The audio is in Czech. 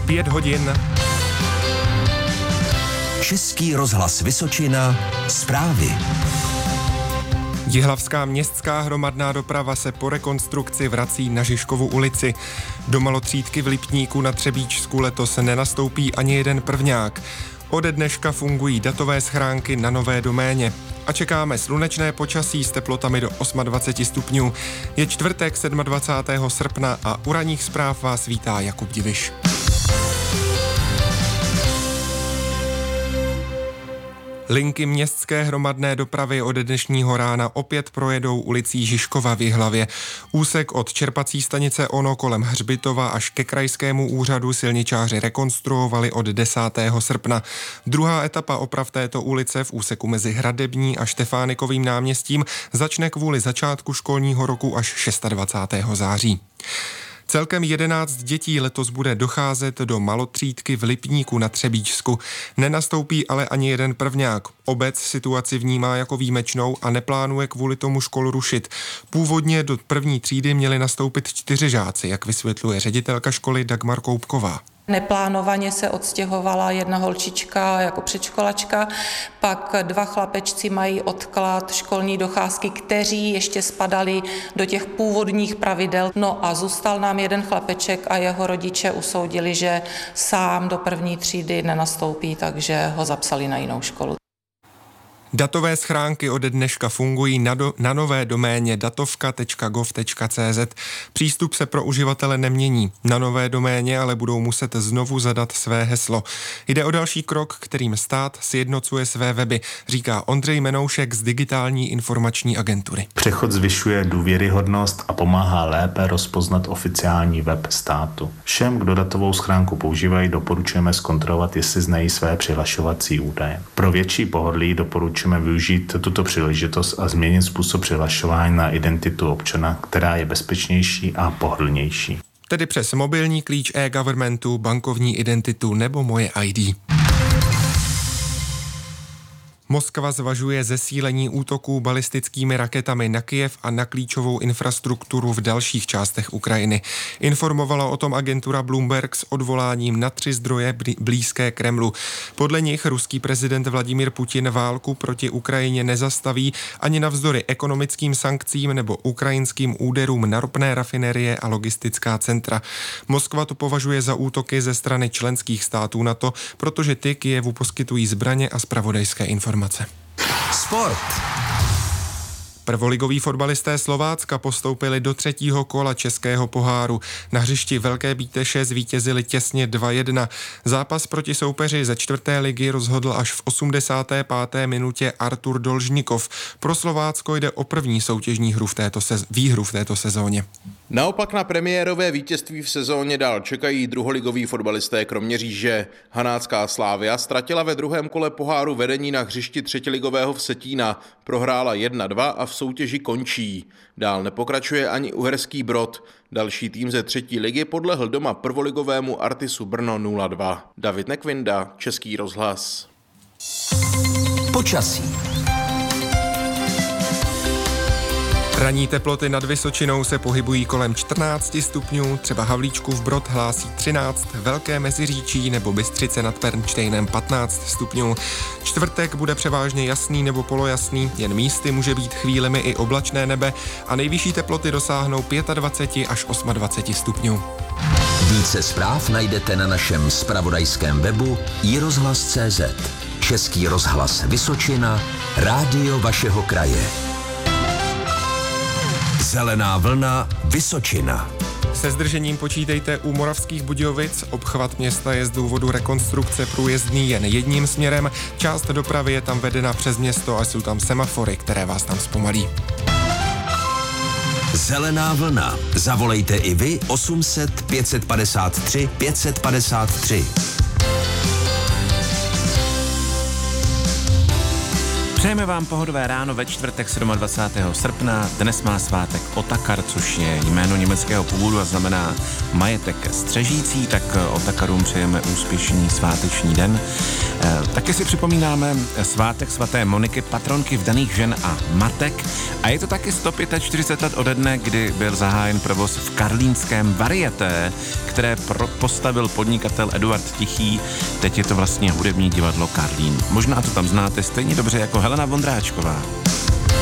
5 hodin. Český rozhlas Vysočina, zprávy. Jihlavská městská hromadná doprava se po rekonstrukci vrací na Žižkovu ulici. Do malotřídky v Lipníku na Třebíčsku letos nenastoupí ani jeden prvňák. Ode dneška fungují datové schránky na nové doméně. A čekáme slunečné počasí s teplotami do 28 stupňů. Je čtvrtek 27. srpna a u ranních zpráv vás vítá Jakub Diviš. Linky městské hromadné dopravy od dnešního rána opět projedou ulicí Žižkova v Jihlavě. Úsek od čerpací stanice Ono kolem Hřbitova až ke krajskému úřadu silničáři rekonstruovali od 10. srpna. Druhá etapa oprav této ulice v úseku mezi Hradební a Štefánikovým náměstím začne kvůli začátku školního roku až 26. září. Celkem 11 dětí letos bude docházet do malotřídky v Lipníku na Třebíčsku. Nenastoupí ale ani jeden prvňák. Obec situaci vnímá jako výjimečnou a neplánuje kvůli tomu školu rušit. Původně do první třídy měli nastoupit 4 žáci, jak vysvětluje ředitelka školy Dagmar Koupková. Neplánovaně se odstěhovala jedna holčička jako předškolačka, pak 2 chlapečci mají odklad školní docházky, kteří ještě spadali do těch původních pravidel. No a zůstal nám jeden chlapeček a jeho rodiče usoudili, že sám do první třídy nenastoupí, takže ho zapsali na jinou školu. Datové schránky ode dneška fungují na nové doméně datovka.gov.cz. Přístup se pro uživatele nemění. Na nové doméně ale budou muset znovu zadat své heslo. Jde o další krok, kterým stát sjednocuje své weby, říká Ondřej Menoušek z Digitální informační agentury. Přechod zvyšuje důvěryhodnost a pomáhá lépe rozpoznat oficiální web státu. Všem, kdo datovou schránku používají, doporučujeme zkontrolovat, jestli znají své přihlašovací údaje. Pro větší pohodlí doporučujeme využít tuto příležitost a změnit způsob přihlašování na identitu občana, která je bezpečnější a pohodlnější. Tedy přes mobilní klíč e-governmentu, bankovní identitu nebo Moje ID. Moskva zvažuje zesílení útoků balistickými raketami na Kyjev a na klíčovou infrastrukturu v dalších částech Ukrajiny. Informovala o tom agentura Bloomberg s odvoláním na 3 zdroje blízké Kremlu. Podle nich ruský prezident Vladimír Putin válku proti Ukrajině nezastaví ani navzdory ekonomickým sankcím nebo ukrajinským úderům na ropné rafinerie a logistická centra. Moskva to považuje za útoky ze strany členských států NATO, protože ty Kyjevu poskytují zbraně a zpravodajské informace. Sport. Prvoligoví fotbalisté Slovácka postoupili do 3. kola českého poháru. Na hřišti Velké Bíteše zvítězili těsně 2-1. Zápas proti soupeři ze 4. ligy rozhodl až v 85. minutě Artur Dolžnikov. Pro Slovácko jde o první soutěžní výhru v této sezóně. Naopak na premiérové vítězství v sezóně dál čekají druholigoví fotbalisté Kroměříže. Hanácká Slavia ztratila ve 2. kole poháru vedení na hřišti třetiligového Vsetína. Prohrála 1-2 a v soutěži končí. Dál nepokračuje ani Uherský Brod. Další tým ze 3. ligy podlehl doma prvoligovému Artisu Brno 0-2. David Nekvinda, Český rozhlas. Počasí. Ranní teploty nad Vysočinou se pohybují kolem 14 stupňů, třeba Havlíčkův Brod hlásí 13, Velké Meziříčí nebo Bystřice nad Pernštejnem 15 stupňů. Čtvrtek bude převážně jasný nebo polojasný, jen místy může být chvílemi i oblačné nebe a nejvyšší teploty dosáhnou 25 až 28 stupňů. Více zpráv najdete na našem zpravodajském webu iRozhlas.cz. Český rozhlas Vysočina, rádio vašeho kraje. Zelená vlna Vysočina. Se zdržením počítejte u Moravských Budějovic. Obchvat města je z důvodu rekonstrukce průjezdný jen jedním směrem. Část dopravy je tam vedena přes město a jsou tam semafory, které vás tam zpomalí. Zelená vlna. Zavolejte i vy 800 553 553. Přejeme vám pohodové ráno ve čtvrtek 27. srpna. Dnes má svátek Otakar, což je jméno německého původu a znamená majetek střežící, tak Otakarům přejeme úspěšný sváteční den. Taky si připomínáme svátek svaté Moniky, patronky vdaných žen a matek. A je to taky 145 let ode dne, kdy byl zahájen provoz v karlínském Varieté, které postavil podnikatel Eduard Tichý. Teď je to vlastně hudební divadlo Karlín. Možná to tam znáte stejně dobře jako Helena Vondráčková.